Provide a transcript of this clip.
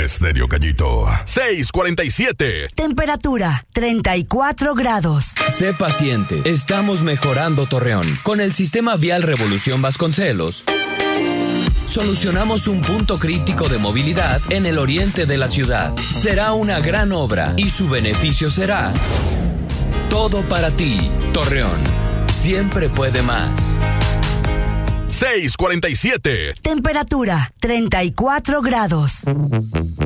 Estéreo Gallito, 647. Temperatura, 34 grados. Sé paciente, estamos mejorando Torreón. Con el sistema vial Revolución Vasconcelos, solucionamos un punto crítico de movilidad en el oriente de la ciudad. Será una gran obra y su beneficio será todo para ti. Torreón, siempre puede más. 647. Temperatura, 34 grados.